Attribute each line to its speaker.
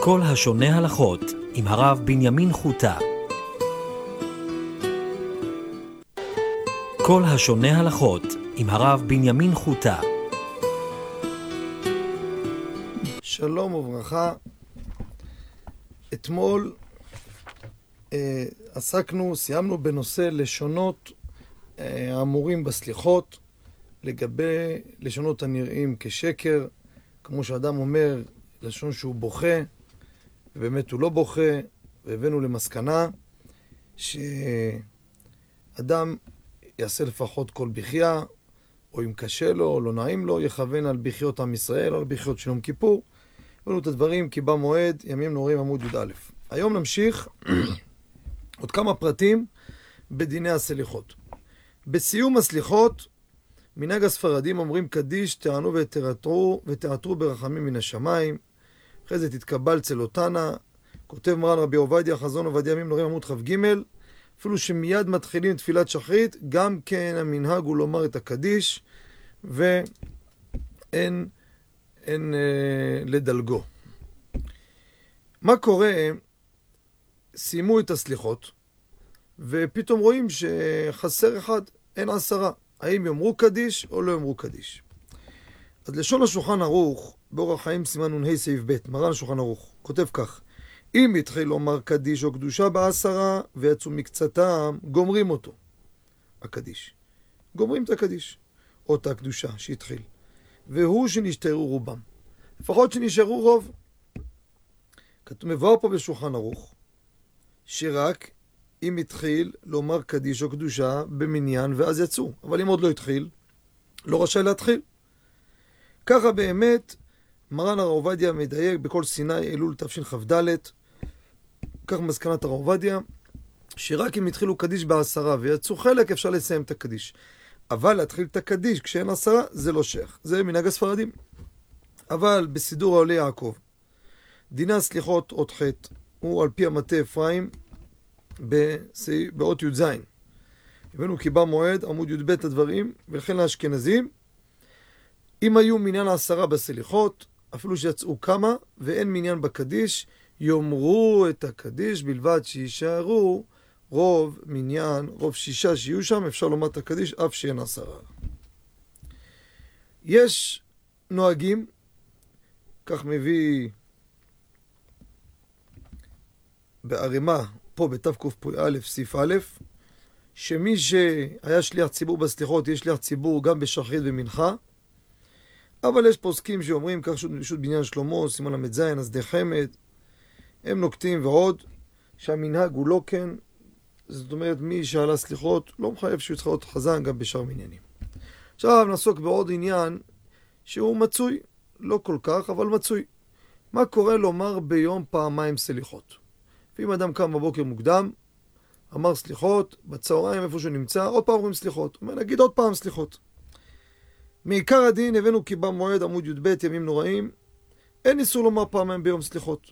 Speaker 1: כל השונה הלכות עם הרב בנימין חוטה. כל השונה הלכות עם הרב בנימין חוטה.
Speaker 2: שלום וברכה. אתמול סיימנו בנושא לשונות האמורים בסליחות, לגבי לשונות הנראים כשקר, כמו שאדם אומר, לשון שהוא בוכה, ובאמת הוא לא בוכה, והבאנו למסקנה שאדם יעשה לפחות כל בחייה, או אם קשה לו או לא נעים לו, יכוון על בחיות עם ישראל, או על בחיות של יום כיפור. הבאנו את הדברים כי בא מועד, ימים נוראים עמוד י"א. היום נמשיך עוד כמה פרטים בדיני הסליחות. בסיום הסליחות, מנהג הספרדים אומרים קדיש, תענו ותעטרו ברחמים מן השמיים. אחרי זה תתקבל צלותנה. כותב מרן רבי עובדיה, חזון עובדיה ימים נוראים עמוד כ"ג, אפילו שמיד מתחילים תפילת שחרית, גם כן המנהג הוא לומר את הקדיש, ואין לדלגו. מה קורה? סיימו את הסליחות, ופתאום רואים שחסר אחד, אין 10. האם יאמרו קדיש או לא יאמרו קדיש? אז לשון השולחן ערוך, באורח חיים סימן נ"ה סעיף ב', מרן השולחן ערוך, כותב כך: אם יתחיל לומר קדיש או קדושה ב10 ויצאו מקצתם, גומרים אותו, הקדיש. גומרים את הקדיש, או את הקדושה שהתחיל. והוא שנשתרו רובם. לפחות שנשארו רוב. מבואר פה בשולחן ערוך, שרק אם התחיל לומר קדיש או קדושה במניין ואז יצאו. אבל אם עוד לא התחיל, לא רשאי להתחיל. ככה באמת מרן הרב עובדיה מדייק בכל סיני אלול תשכ"ד, כך מסקנת הרב עובדיה, שרק אם התחילו קדיש ב10 ויצאו חלק אפשר לסיים את הקדיש. אבל להתחיל את הקדיש כשאין 10 זה לא שייך, זה מנהג הספרדים. אבל בסידור העולה יעקב, דיני הסליחות אות ח' הוא על פי המטה אפרים באות י"ז. הבאנו כי בא מועד עמוד י"ב הדברים, ולכן לאשכנזים, אם היו מניין 10 בסליחות, אפילו שיצאו כמה ואין מניין בקדיש, יאמרו את הקדיש בלבד שישארו רוב מניין, רוב 6 שיהיו שם, אפשר לומר את הקדיש אף שאין 10. יש נוהגים, כך מביא בערימה פה בתקפ"א סעיף א', שמי שהיה שליח ציבור בסליחות יש שליח ציבור גם בשחרית ומנחה. אבל יש פוסקים שאומרים, כך שו"ת בניין שלמה, סימן ל"ז, אז די חמד, הם נוקטים ועוד, שהמנהג הוא לא כן. זאת אומרת, מי שעלה סליחות לא מחייב שהוא צריך להיות חזן גם בשאר מניינים. עכשיו נעסוק בעוד עניין שהוא מצוי, לא כל כך, אבל מצוי. מה קורה לומר ביום פעמיים סליחות? ואם אדם קם בבוקר מוקדם, אמר סליחות, בצהריים איפה שהוא נמצא, עוד פעם אומרים סליחות. אומר, נגיד עוד פעם סליחות. מעיקר הדין הבאנו כי במועד עמוד י"ב ימים נוראים, אין איסור לומר פעמיים ביום סליחות.